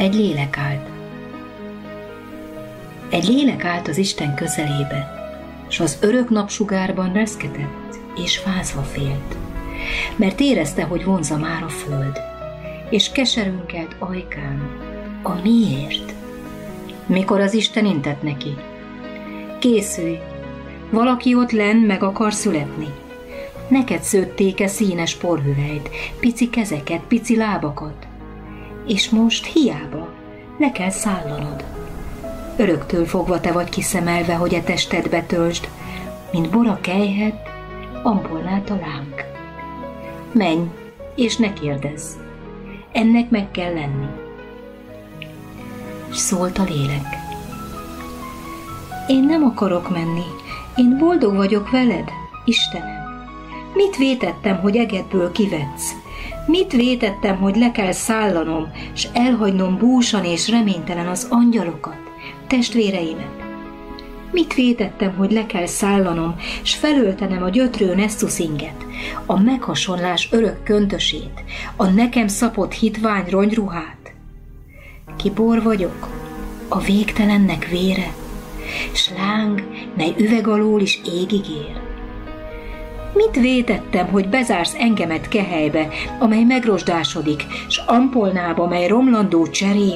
Egy lélek állt. Egy lélek állt az Isten közelébe, s az örök napsugárban reszketett, és fázva félt, mert érezte, hogy vonza már a föld, és keserünkelt ajkán, a miért? Mikor az Isten intett neki: készülj, valaki ott lenn meg akar születni. Neked szőtték-e színes porhüvelyt, pici kezeket, pici lábakat, és most hiába, le kell szállanod. Öröktől fogva te vagy kiszemelve, hogy a testedbe töltsd, mint bora kelyhet, ampolnát a láng. Menj, és ne kérdezz, ennek meg kell lenni. És szólt a lélek: én nem akarok menni, én boldog vagyok veled, Istenem. Mit vétettem, hogy egedből kivetsz? Mit vétettem, hogy le kell szállanom, s elhagynom búsan és reménytelen az angyalokat, testvéreimet? Mit vétettem, hogy le kell szállanom, s felöltenem a gyötrő nesztuszinget, a meghasonlás örök köntösét, a nekem szapott hitvány ronyruhát? Ki bor vagyok, a végtelennek vére, s láng, mely üveg alól is égig ér. Mit vétettem, hogy bezársz engemet kehelybe, amely megrosdásodik, s ampolnába, mely romlandó cserép?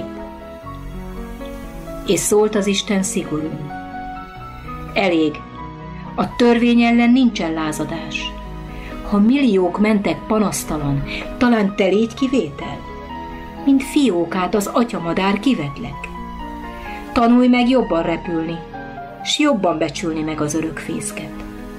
És szólt az Isten szigorúan: elég, a törvény ellen nincsen lázadás. Ha milliók mentek panasztalan, talán te légy kivétel? Mint fiókát az atyamadár kivetlek. Tanulj meg jobban repülni, s jobban becsülni meg az örök fészket.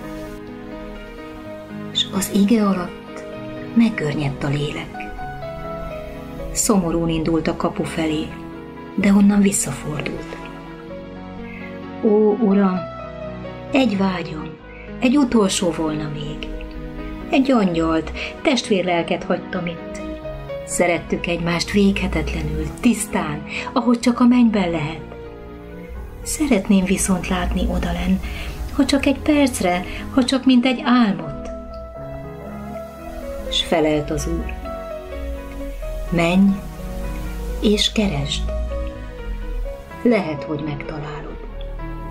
És az ige alatt meggörnyedt a lélek. Szomorún indult a kapu felé, de onnan visszafordult. Ó, Uram, egy vágyam, egy utolsó volna még. Egy angyalt, testvérlelket hagytam itt. Szerettük egymást véghetetlenül, tisztán, ahogy csak a mennyben lehet. Szeretném viszont látni odalenn, ha csak egy percre, ha csak mint egy álmot. S felelt az Úr: menj és keresd, lehet, hogy megtalálod.